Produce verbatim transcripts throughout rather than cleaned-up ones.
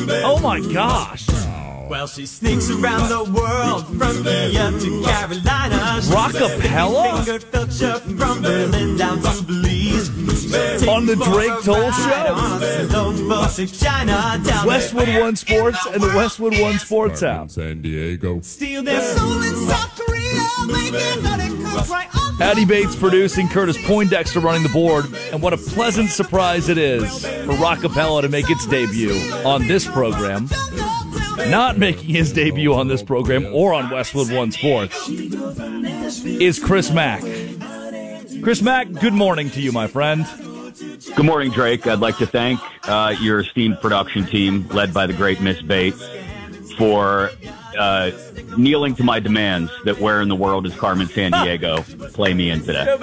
Oh my gosh. Well, she sneaks around the world from India to Carolina. Rockapella? From Berlin down to Belize. On the Drake Toll Show? Westwood One Sports and the Westwood One Sports app. San Diego. Steal their soul in South Korea. Making money comes right on. Patty Bates producing, Curtis Poindexter running the board, and what a pleasant surprise it is for Rockapella to make its debut on this program. Not making his debut on this program or on Westwood One Sports is Chris Mack. Chris Mack, good morning to you, my friend. Good morning, Drake. I'd like to thank uh, your esteemed production team, led by the great Miss Bates, for uh, kneeling to my demands that Where in the World is Carmen Sandiego play me in today.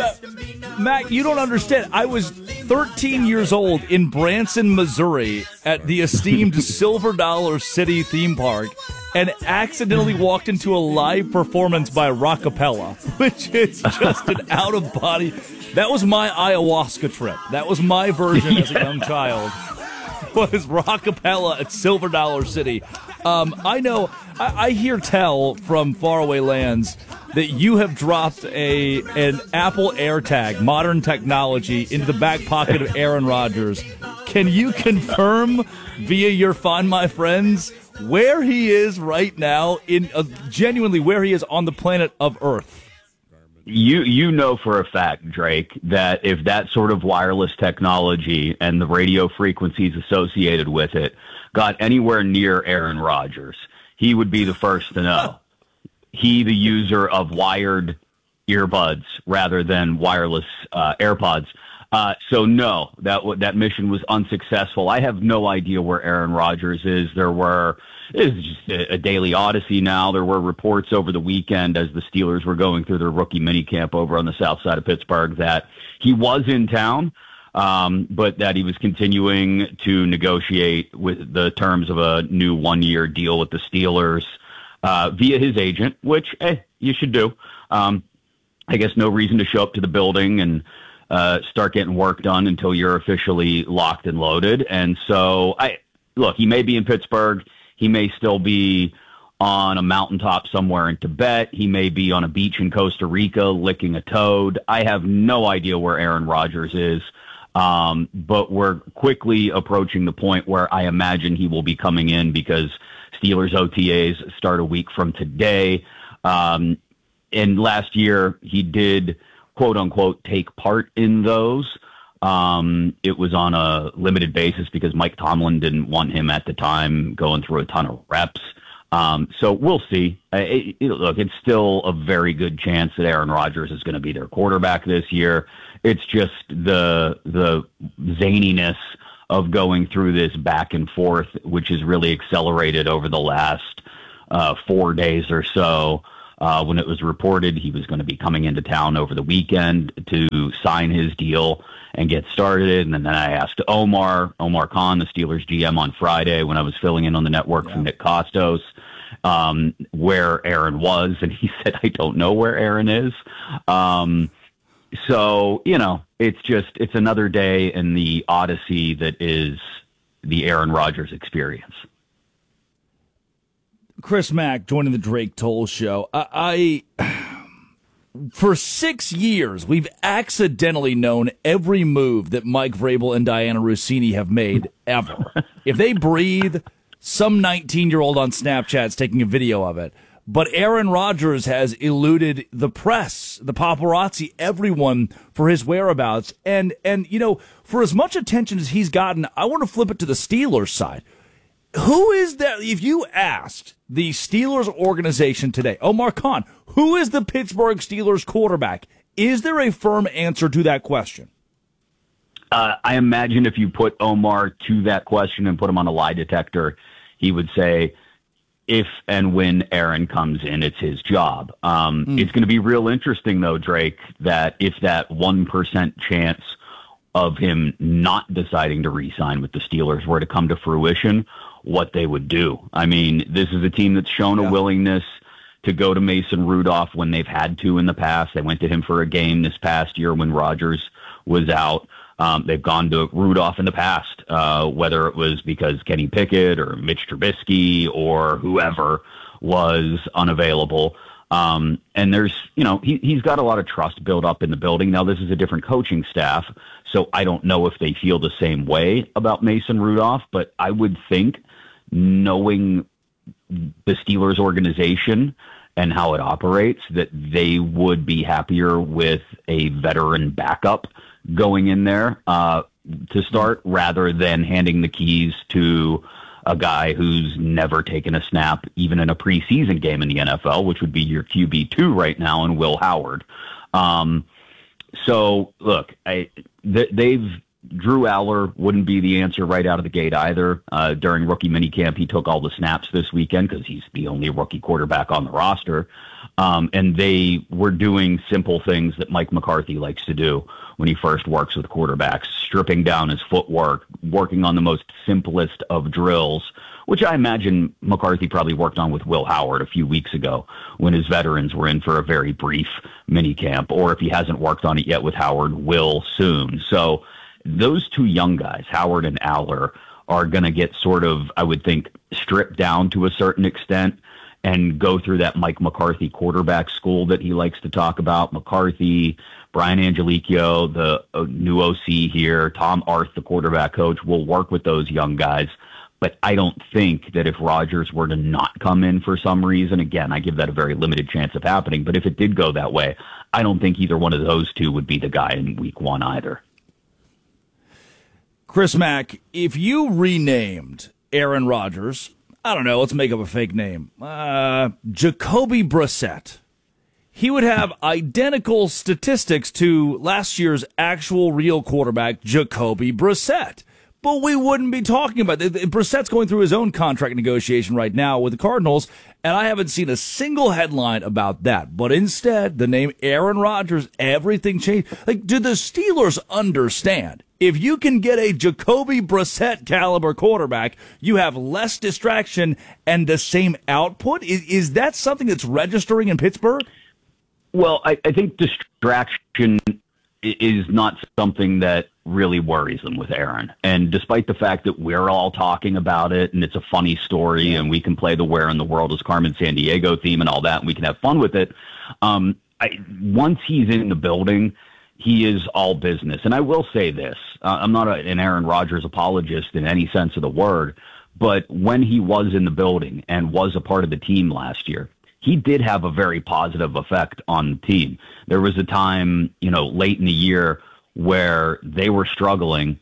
Mac, you don't understand. I was thirteen years old in Branson, Missouri at the esteemed Silver Dollar City theme park and accidentally walked into a live performance by Rockapella, which is just an out-of-body. That was my ayahuasca trip. That was my version as a young child. Was Rockapella at Silver Dollar City. Um, I know, I, I hear tell from faraway lands that you have dropped a an Apple AirTag, modern technology, into the back pocket of Aaron Rodgers. Can you confirm via your Find My Friends where he is right now, in uh, genuinely where he is on the planet of Earth? You you know for a fact, Drake, that if that sort of wireless technology and the radio frequencies associated with it got anywhere near Aaron Rodgers, he would be the first to know. He, the user of wired earbuds rather than wireless uh, AirPods. Uh, so no, that that mission was unsuccessful. I have no idea where Aaron Rodgers is. There were It's just a, a daily odyssey now. There were reports over the weekend as the Steelers were going through their rookie minicamp over on the south side of Pittsburgh that he was in town, um, but that he was continuing to negotiate with the terms of a new one-year deal with the Steelers uh, via his agent, which, eh, you should do. Um, I guess no reason to show up to the building and uh, start getting work done until you're officially locked and loaded. And so, I look, he may be in Pittsburgh. He may still be on a mountaintop somewhere in Tibet. He may be on a beach in Costa Rica licking a toad. I have no idea where Aaron Rodgers is, um, but we're quickly approaching the point where I imagine he will be coming in because Steelers O T As start a week from today. Um, and last year he did, quote unquote, take part in those. Um, it was on a limited basis because Mike Tomlin didn't want him at the time going through a ton of reps. Um, so we'll see. It, it, look, it's still a very good chance that Aaron Rodgers is going to be their quarterback this year. It's just the the zaniness of going through this back and forth, which is really accelerated over the last uh, four days or so. Uh, when it was reported he was going to be coming into town over the weekend to sign his deal and get started. And then I asked Omar, Omar Khan, the Steelers G M, on Friday when I was filling in on the network yeah. from Nick Costos, um, where Aaron was. And he said, I don't know where Aaron is. Um, so, you know, it's just, it's another day in the odyssey that is the Aaron Rodgers experience. Chris Mack joining the Drake Toll Show. I, I, for six years, we've accidentally known every move that Mike Vrabel and Diana Rossini have made ever. If they breathe, some nineteen-year-old on Snapchat's taking a video of it. But Aaron Rodgers has eluded the press, the paparazzi, everyone for his whereabouts. And, and you know, for as much attention as he's gotten, I want to flip it to the Steelers side. Who is that? If you asked the Steelers organization today, Omar Khan, who is the Pittsburgh Steelers quarterback? Is there a firm answer to that question? Uh, I imagine if you put Omar to that question and put him on a lie detector, he would say, if and when Aaron comes in, it's his job. Um, mm. It's going to be real interesting, though, Drake, that if that one percent chance of him not deciding to re-sign with the Steelers were to come to fruition, what they would do. I mean, this is a team that's shown yeah. a willingness to go to Mason Rudolph when they've had to in the past. They went to him for a game this past year when Rodgers was out. Um, they've gone to Rudolph in the past, uh, whether it was because Kenny Pickett or Mitch Trubisky or whoever was unavailable. Um, and there's, you know, he, he's got a lot of trust built up in the building. Now, this is a different coaching staff, so I don't know if they feel the same way about Mason Rudolph, but I would think, knowing the Steelers organization and how it operates, that they would be happier with a veteran backup going in there uh, to start rather than handing the keys to a guy who's never taken a snap, even in a preseason game in the N F L, which would be your Q B two right now, and Will Howard. Um, so, look, I, th- they've Drew Aller wouldn't be the answer right out of the gate either. Uh, during rookie minicamp, he took all the snaps this weekend because he's the only rookie quarterback on the roster. Um, and they were doing simple things that Mike McCarthy likes to do when he first works with quarterbacks, stripping down his footwork, working on the most simplest of drills, which I imagine McCarthy probably worked on with Will Howard a few weeks ago when his veterans were in for a very brief minicamp, or if he hasn't worked on it yet with Howard, will soon. So those two young guys, Howard and Aller, are going to get sort of, I would think, stripped down to a certain extent and go through that Mike McCarthy quarterback school that he likes to talk about. McCarthy, Brian Angelicchio, the uh, new O C here, Tom Arth, the quarterback coach, will work with those young guys. But I don't think that if Rodgers were to not come in for some reason, again, I give that a very limited chance of happening, but if it did go that way, I don't think either one of those two would be the guy in week one either. Chris Mack, if you renamed Aaron Rodgers, I don't know, let's make up a fake name, uh, Jacoby Brissett, he would have identical statistics to last year's actual real quarterback, Jacoby Brissett. But we wouldn't be talking about it. Brissett's going through his own contract negotiation right now with the Cardinals, and I haven't seen a single headline about that. But instead, the name Aaron Rodgers, everything changed. Like, do the Steelers understand? If you can get a Jacoby Brissett caliber quarterback, you have less distraction and the same output? Is, is that something that's registering in Pittsburgh? Well, I, I think distraction is not something that really worries them with Aaron. And despite the fact that we're all talking about it and it's a funny story and we can play the Where in the World is Carmen Sandiego theme and all that, and we can have fun with it, um, I, once he's in the building, he is all business. And I will say this, uh, I'm not a, an Aaron Rodgers apologist in any sense of the word, but when he was in the building and was a part of the team last year, he did have a very positive effect on the team. There was a time, you know, late in the year where they were struggling,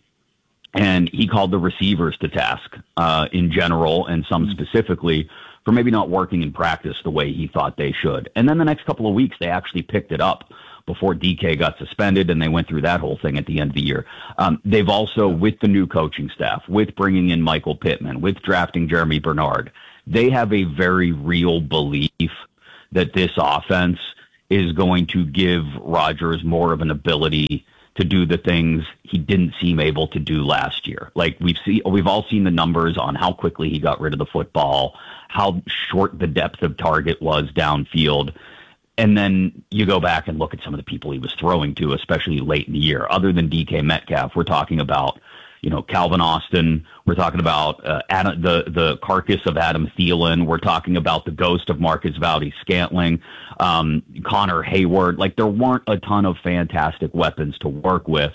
and he called the receivers to task uh, in general and some specifically for maybe not working in practice the way he thought they should. And then the next couple of weeks, they actually picked it up before D K got suspended, and they went through that whole thing at the end of the year. Um, they've also, with the new coaching staff, with bringing in Michael Pittman, with drafting Jeremy Bernard, they have a very real belief that this offense is going to give Rodgers more of an ability to do the things he didn't seem able to do last year. Like we've seen, we've all seen the numbers on how quickly he got rid of the football, how short the depth of target was downfield. And then you go back and look at some of the people he was throwing to, especially late in the year. Other than D K Metcalf, we're talking about, you know, Calvin Austin. We're talking about uh, Adam, the the carcass of Adam Thielen. We're talking about the ghost of Marcus Valdes-Scantling, um, Connor Hayward. Like, there weren't a ton of fantastic weapons to work with.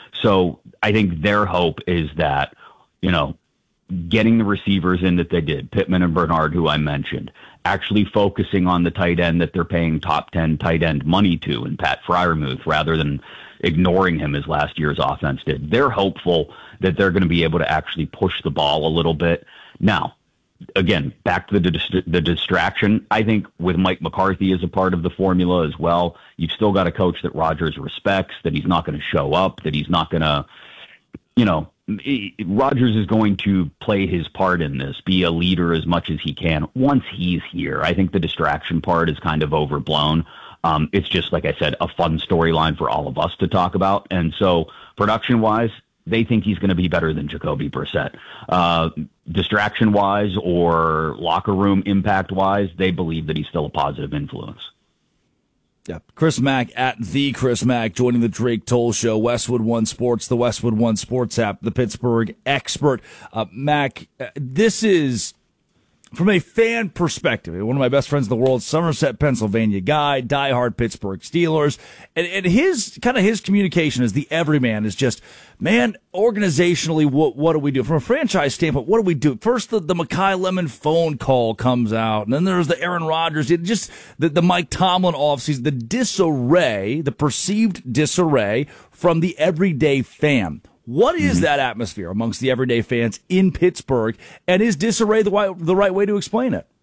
So I think their hope is that, you know, getting the receivers in that they did, Pittman and Bernard, who I mentioned, actually focusing on the tight end that they're paying top ten tight end money to, and Pat Freiermuth, rather than ignoring him as last year's offense did. They're hopeful that they're going to be able to actually push the ball a little bit. Now, again, back to the, dis- the distraction, I think with Mike McCarthy as a part of the formula as well, you've still got a coach that Rodgers respects, that he's not going to show up, that he's not going to, you know, Rodgers is going to play his part in this, be a leader as much as he can once he's here. I think the distraction part is kind of overblown. Um, it's just, like I said, a fun storyline for all of us to talk about. And so production-wise, they think he's going to be better than Jacoby Brissett. Uh, distraction-wise or locker room impact-wise, they believe that he's still a positive influence. Yeah, Chris Mack at the Chris Mack joining the Drake Toll Show, Westwood One Sports, the Westwood One Sports app, the Pittsburgh expert. Uh, Mack, uh, this is, from a fan perspective, one of my best friends in the world, Somerset, Pennsylvania guy, diehard Pittsburgh Steelers, and, and his kind of his communication as the everyman is just, man, organizationally, what what do we do? From a franchise standpoint, what do we do? First, the, the Mekhi Lemon phone call comes out, and then there's the Aaron Rodgers, it just the, the Mike Tomlin offseason, the disarray, the perceived disarray from the everyday fan. What is mm-hmm. that atmosphere amongst the everyday fans in Pittsburgh, and is disarray the, right, the right way to explain it?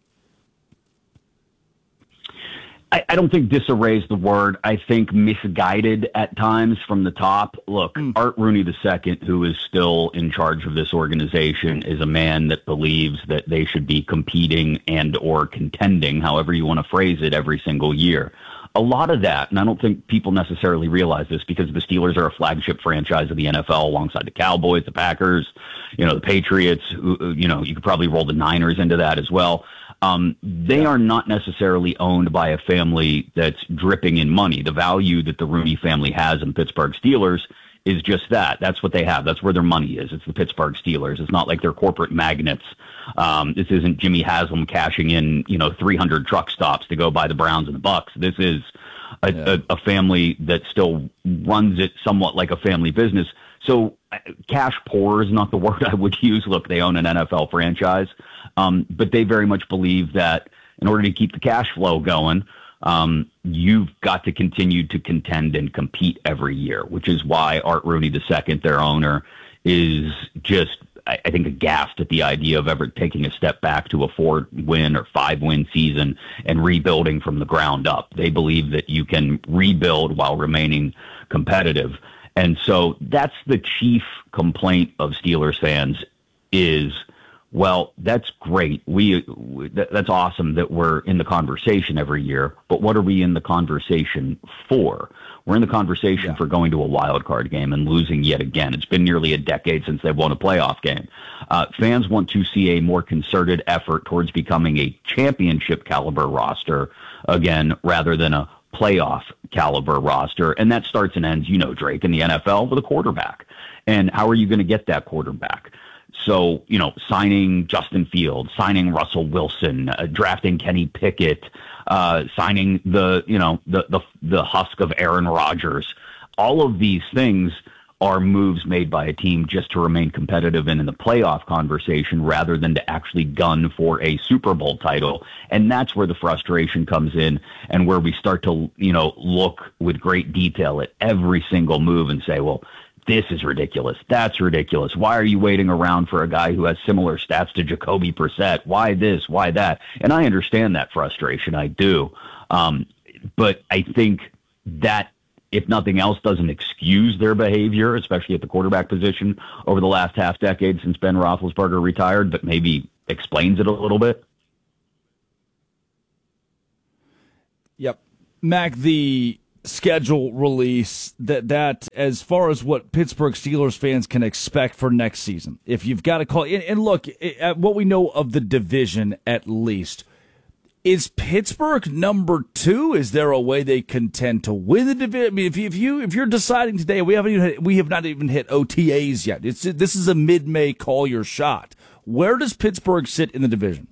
I, I don't think disarray is the word. I think misguided at times from the top. Look, mm. Art Rooney the Second, who is still in charge of this organization, is a man that believes that they should be competing and or contending, however you want to phrase it, every single year. A lot of that, and I don't think people necessarily realize this because the Steelers are a flagship franchise of the N F L alongside the Cowboys, the Packers, you know, the Patriots, you know, you could probably roll the Niners into that as well. Um, they are not necessarily owned by a family that's dripping in money. The value that the Rooney family has in Pittsburgh Steelers is just that. That's what they have. That's where their money is. It's the Pittsburgh Steelers. It's not like they're corporate magnets. Um, this isn't Jimmy Haslam cashing in, you know, three hundred truck stops to go buy the Browns and the Bucks. This is a, yeah. a, a family that still runs it somewhat like a family business. So cash poor is not the word I would use. Look, they own an N F L franchise, um, but they very much believe that in order to keep the cash flow going, um, you've got to continue to contend and compete every year, which is why Art Rooney the Second, their owner, is just, I, I think, aghast at the idea of ever taking a step back to a four-win or five-win season and rebuilding from the ground up. They believe that you can rebuild while remaining competitive. And so that's the chief complaint of Steelers fans is, well, that's great. We, we that, that's awesome that we're in the conversation every year, but what are we in the conversation for? We're in the conversation yeah. for going to a wild card game and losing yet again. It's been nearly a decade since they've won a playoff game. Uh, fans want to see a more concerted effort towards becoming a championship caliber roster again, rather than a playoff caliber roster. And that starts and ends, you know, Drake, in the N F L with a quarterback. And how are you going to get that quarterback? So, you know, signing Justin Fields, signing Russell Wilson, uh, drafting Kenny Pickett, uh, signing the, you know, the, the, the husk of Aaron Rodgers. All of these things are moves made by a team just to remain competitive and in the playoff conversation rather than to actually gun for a Super Bowl title. And that's where the frustration comes in and where we start to, you know, look with great detail at every single move and say, well, this is ridiculous. That's ridiculous. Why are you waiting around for a guy who has similar stats to Jacoby Brissett? Why this? Why that? And I understand that frustration. I do. Um, but I think that, if nothing else, doesn't excuse their behavior, especially at the quarterback position over the last half decade since Ben Roethlisberger retired, but maybe explains it a little bit. Yep. Mac, the schedule release, that that as far as what Pittsburgh Steelers fans can expect for next season, if you've got to call, and, and look, at what we know of the division at least, is Pittsburgh number two? Is there a way they contend to win the division? I mean, if you, if you if you're deciding today, we haven't even hit, we have not even hit O T As yet. It's this is a mid-May call your shot. Where does Pittsburgh sit in the division?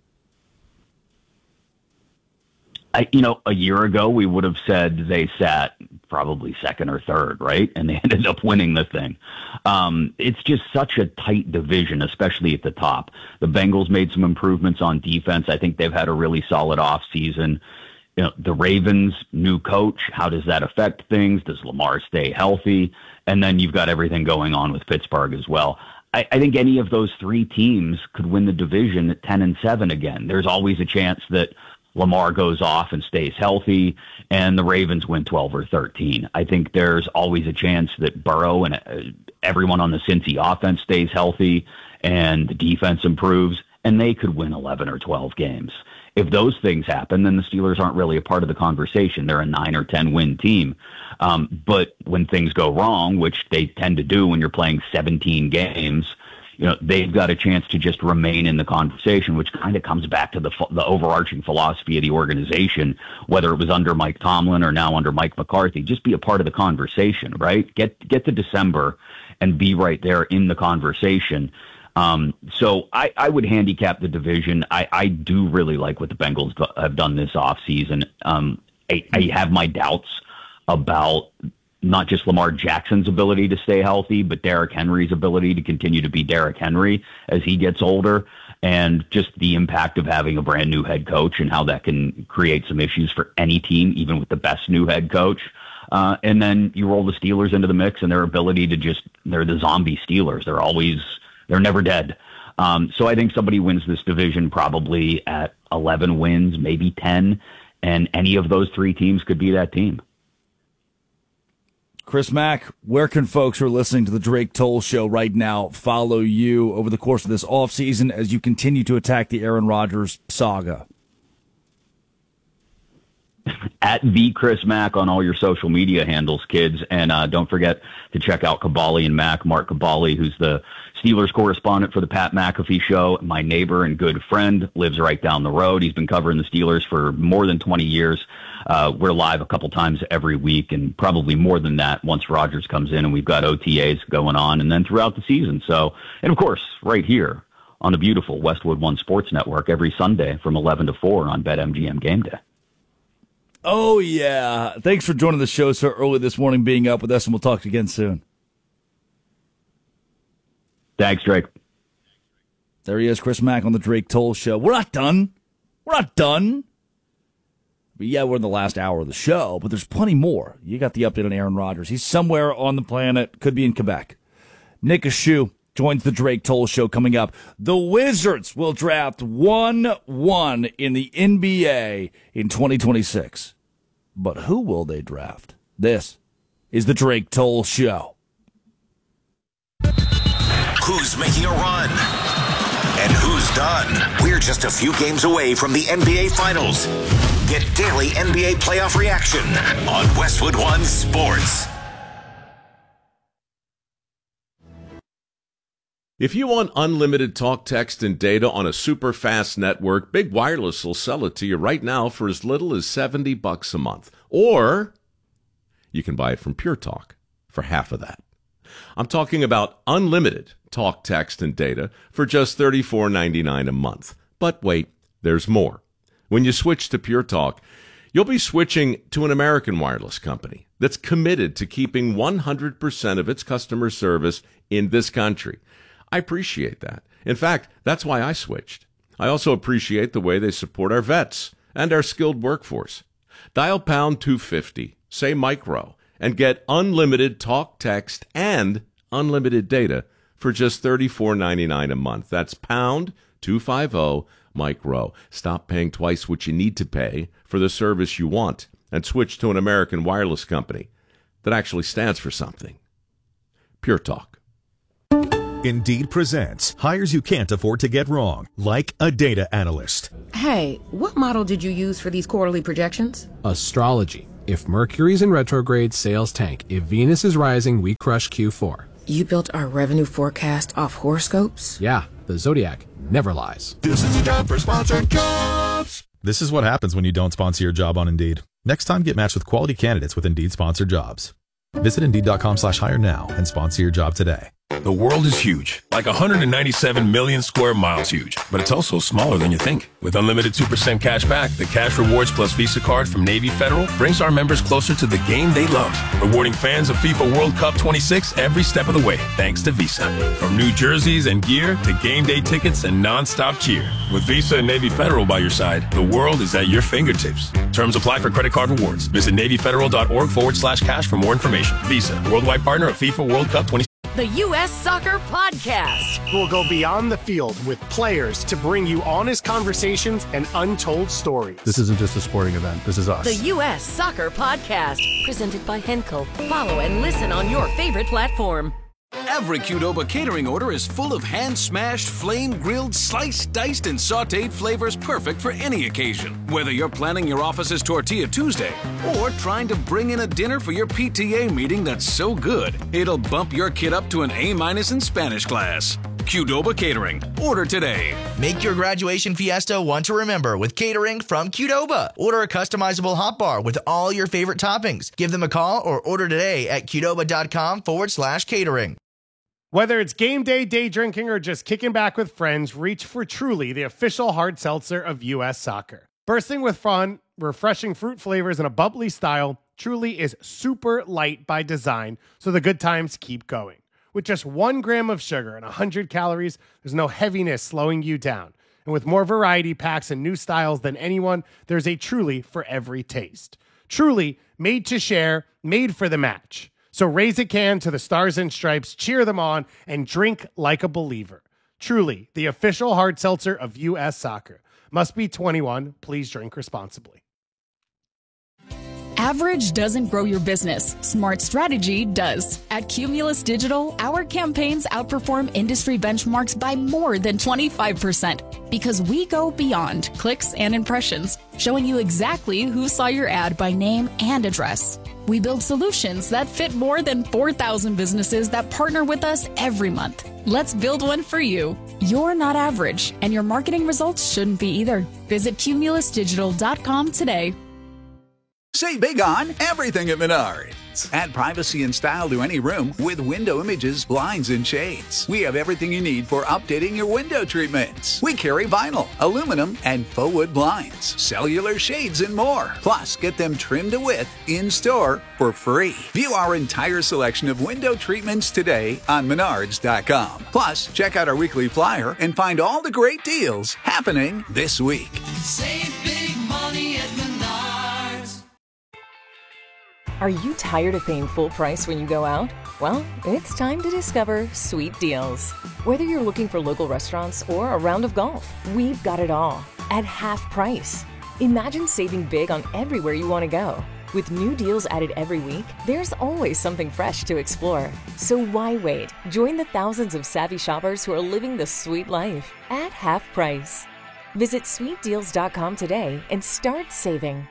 I, you know, a year ago we would have said they sat probably second or third, right? And they ended up winning the thing. Um, it's just such a tight division, especially at the top. The Bengals made some improvements on defense. I think they've had a really solid offseason. You know, the Ravens, new coach, how does that affect things? Does Lamar stay healthy? And then you've got everything going on with Pittsburgh as well. I, I think any of those three teams could win the division at ten and seven again. There's always a chance that Lamar goes off and stays healthy, and the Ravens win twelve or thirteen. I think there's always a chance that Burrow and uh, everyone on the Cincy offense stays healthy, and the defense improves, and they could win eleven or twelve games. If those things happen, then the Steelers aren't really a part of the conversation. They're a nine or ten win team. Um, but when things go wrong, which they tend to do when you're playing seventeen games, you know, they've got a chance to just remain in the conversation, which kind of comes back to the the overarching philosophy of the organization, whether it was under Mike Tomlin or now under Mike McCarthy. Just be a part of the conversation, right? Get get to December and be right there in the conversation. Um, so I, I would handicap the division. I, I do really like what the Bengals have done this offseason. Um, I, I have my doubts about not just Lamar Jackson's ability to stay healthy, but Derrick Henry's ability to continue to be Derrick Henry as he gets older, and just the impact of having a brand new head coach and how that can create some issues for any team, even with the best new head coach. Uh, and then you roll the Steelers into the mix and their ability to just, they're the zombie Steelers. They're always, they're never dead. Um, so I think somebody wins this division probably at eleven wins, maybe ten, and any of those three teams could be that team. Chris Mack, where can folks who are listening to the Drake Toll Show right now follow you over the course of this offseason as you continue to attack the Aaron Rodgers saga? At the Chris Mack on all your social media handles, kids. And uh, don't forget to check out Caballi and Mack. Mark Caballi, who's the Steelers correspondent for the Pat McAfee Show, my neighbor and good friend, lives right down the road. He's been covering the Steelers for more than twenty years. Uh, we're live a couple times every week, and probably more than that once Rodgers comes in, and we've got O T As going on, and then throughout the season. So, and of course, right here on the beautiful Westwood One Sports Network every Sunday from eleven to four on BetMGM Game Day. Oh, yeah. Thanks for joining the show so early this morning, being up with us, and we'll talk again soon. Thanks, Drake. There he is, Chris Mack on the Drake Toll Show. We're not done. We're not done. But yeah, we're in the last hour of the show, but there's plenty more. You got the update on Aaron Rodgers. He's somewhere on the planet, could be in Quebec. Nick Ashew joins the Drake Toll Show coming up. The Wizards will draft one one in the N B A in twenty twenty-six. But who will they draft? This is the Drake Toll Show. Who's making a run? And who's done? We're just a few games away from the N B A Finals. Get daily N B A playoff reaction on Westwood One Sports. If you want unlimited talk, text, and data on a super fast network, Big Wireless will sell it to you right now for as little as seventy bucks a month. Or you can buy it from Pure Talk for half of that. I'm talking about unlimited talk, text, and data for just thirty-four ninety-nine a month. But wait, there's more. When you switch to Pure Talk, you'll be switching to an American wireless company that's committed to keeping one hundred percent of its customer service in this country. I appreciate that. In fact, that's why I switched. I also appreciate the way they support our vets and our skilled workforce. Dial pound two fifty, say micro, and get unlimited talk, text, and unlimited data for just thirty-four ninety-nine a month. That's pound two fifty, micro. Stop paying twice what you need to pay for the service you want and switch to an American wireless company that actually stands for something. Pure Talk. Indeed presents hires you can't afford to get wrong, like a data analyst. Hey, what model did you use for these quarterly projections? Astrology. If Mercury's in retrograde, sales tank. If Venus is rising, we crush Q four. You built our revenue forecast off horoscopes? Yeah, the Zodiac never lies. This is a job for sponsored jobs. This is what happens when you don't sponsor your job on Indeed. Next time, get matched with quality candidates with Indeed sponsored jobs. Visit Indeed.com slash hire now and sponsor your job today. The world is huge, like one hundred ninety-seven million square miles huge, but it's also smaller than you think. With unlimited two percent cash back, the Cash Rewards Plus Visa card from Navy Federal brings our members closer to the game they love, rewarding fans of FIFA World Cup twenty-six every step of the way, thanks to Visa. From new jerseys and gear to game day tickets and non-stop cheer. With Visa and Navy Federal by your side, the world is at your fingertips. Terms apply for credit card rewards. Visit NavyFederal.org forward slash cash for more information. Visa, worldwide partner of FIFA World Cup twenty-six. The U S Soccer Podcast. We'll go beyond the field with players to bring you honest conversations and untold stories. This isn't just a sporting event. This is us. The U S Soccer Podcast. Presented by Henkel. Follow and listen on your favorite platform. Every Qdoba catering order is full of hand-smashed, flame-grilled, sliced, diced, and sautéed flavors perfect for any occasion. Whether you're planning your office's Tortilla Tuesday or trying to bring in a dinner for your P T A meeting that's so good, it'll bump your kid up to an A-minus in Spanish class. Qdoba Catering. Order today. Make your graduation fiesta one to remember with catering from Qdoba. Order a customizable hot bar with all your favorite toppings. Give them a call or order today at Qdoba.com forward slash catering. Whether it's game day, day drinking, or just kicking back with friends, reach for Truly, the official hard seltzer of U S Soccer. Bursting with fun, refreshing fruit flavors, and a bubbly style, Truly is super light by design, so the good times keep going. With just one gram of sugar and one hundred calories, there's no heaviness slowing you down. And with more variety packs and new styles than anyone, there's a Truly for every taste. Truly, made to share, made for the match. So raise a can to the Stars and Stripes, cheer them on, and drink like a believer. Truly, the official hard seltzer of U S Soccer. Must be twenty-one. Please drink responsibly. Average doesn't grow your business. Smart strategy does. At Cumulus Digital, our campaigns outperform industry benchmarks by more than twenty-five percent because we go beyond clicks and impressions, showing you exactly who saw your ad by name and address. We build solutions that fit more than four thousand businesses that partner with us every month. Let's build one for you. You're not average, and your marketing results shouldn't be either. Visit Cumulus Digital dot com today. Save big on everything at Menards. Add privacy and style to any room with window images, blinds, and shades. We have everything you need for updating your window treatments. We carry vinyl, aluminum, and faux wood blinds, cellular shades, and more. Plus, get them trimmed to width in-store for free. View our entire selection of window treatments today on Menards dot com. Plus, check out our weekly flyer and find all the great deals happening this week. Save big money at Menards. Are you tired of paying full price when you go out? Well, it's time to discover Sweet Deals. Whether you're looking for local restaurants or a round of golf, we've got it all at half price. Imagine saving big on everywhere you want to go. With new deals added every week, there's always something fresh to explore. So why wait? Join the thousands of savvy shoppers who are living the sweet life at half price. Visit sweet deals dot com today and start saving.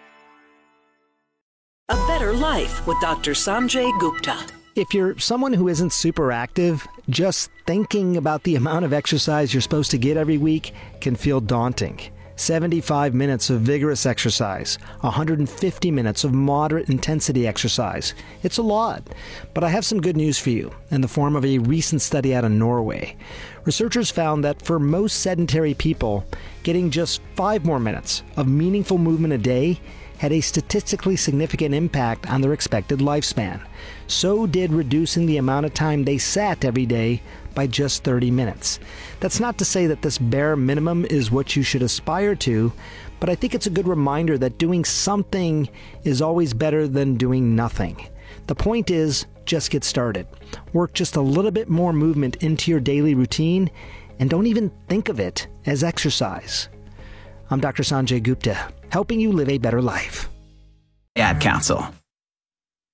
A better life with Doctor Sanjay Gupta. If you're someone who isn't super active, just thinking about the amount of exercise you're supposed to get every week can feel daunting. seventy-five minutes of vigorous exercise, one hundred fifty minutes of moderate intensity exercise. It's a lot, but I have some good news for you in the form of a recent study out of Norway. Researchers found that for most sedentary people, getting just five more minutes of meaningful movement a day had a statistically significant impact on their expected lifespan. So did reducing the amount of time they sat every day by just thirty minutes. That's not to say that this bare minimum is what you should aspire to, but I think it's a good reminder that doing something is always better than doing nothing. The point is, just get started. Work just a little bit more movement into your daily routine, and don't even think of it as exercise. I'm Doctor Sanjay Gupta, helping you live a better life. Ad Council.